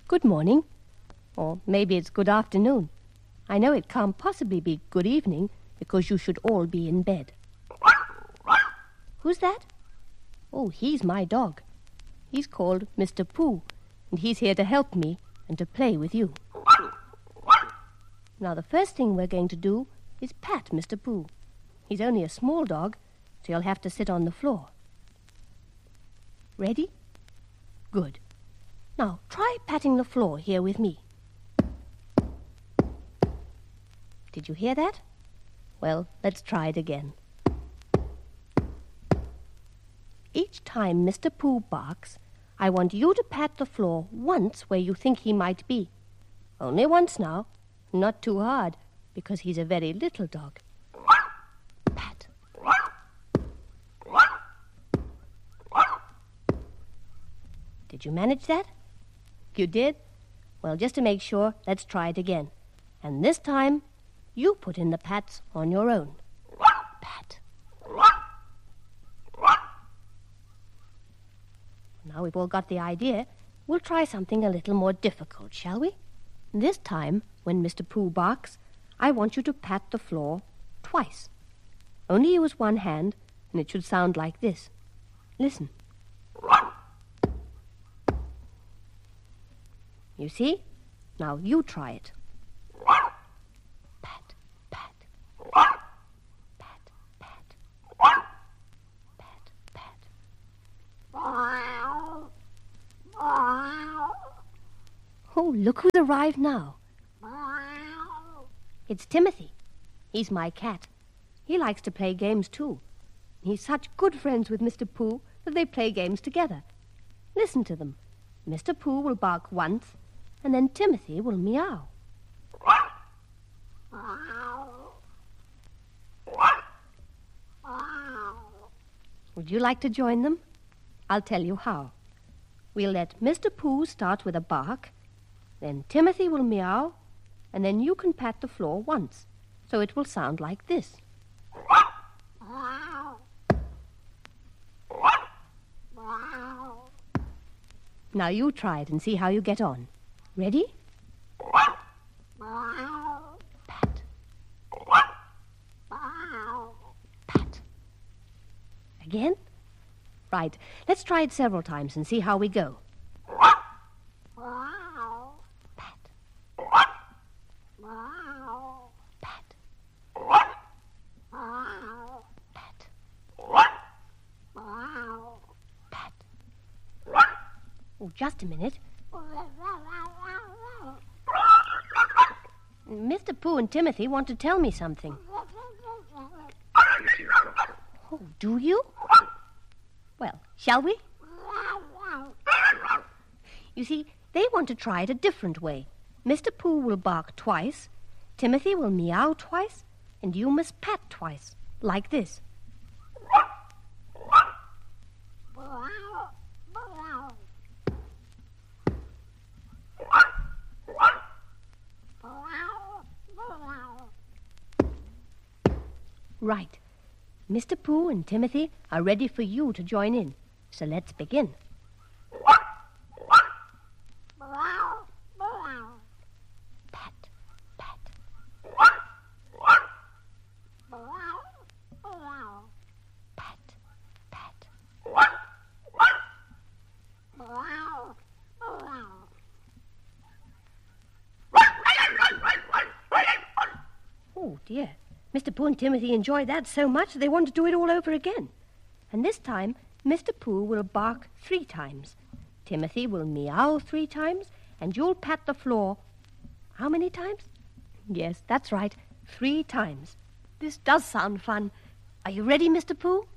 Good morning. Or maybe it's good afternoon. I know it can't possibly be good evening because you should all be in bed. Who's that? Oh, he's my dog. He's called Mr. Pooh, and he's here to help me and to play with you. Now, the first thing we're going to do is pat Mr. Pooh. He's only a small dog, so you'll have to sit on the floor. Ready? Good. Now, try patting the floor here with me. Did you hear that? Well, let's try it again. Each time Mr. Pooh barks, I want you to pat the floor once where you think he might be. Only once now. Not too hard, because he's a very little dog. Pat. Did you manage that? You did? Well, just to make sure, let's try it again. And this time, you put in the pats on your own. Pat. Now we've all got the idea. We'll try something a little more difficult, shall we? This time, when Mr. Pooh barks, I want you to pat the floor twice. Only use one hand, and it should sound like this. Listen. You see? Now you try it. Pat, pat. Pat, pat. Pat, pat. Oh, look who's arrived now. It's Timothy. He's my cat. He likes to play games, too. He's such good friends with Mr. Pooh that they play games together. Listen to them. Mr. Pooh will bark once, and then Timothy will meow. Would you like to join them? I'll tell you how. We'll let Mr. Pooh start with a bark, then Timothy will meow, and then you can pat the floor once, so it will sound like this. Now you try it and see how you get on. Ready? Pat. Pat. Again? Right. Let's try it several times and see how we go. Pat. Pat. Pat. Pat. Oh, just a minute. Mr. Pooh and Timothy want to tell me something. Oh, do you? Well, shall we? You see, they want to try it a different way. Mr. Pooh will bark twice, Timothy will meow twice, and you must pat twice, like this. Right. Mr. Pooh and Timothy are ready for you to join in. So let's begin. Pat, pat. Pat, pat. Oh, dear. Mr. Pooh and Timothy enjoyed that so much they want to do it all over again. And this time, Mr. Pooh will bark 3 times. Timothy will meow 3 times, and you'll pat the floor. How many times? Yes, that's right, 3 times. This does sound fun. Are you ready, Mr. Pooh?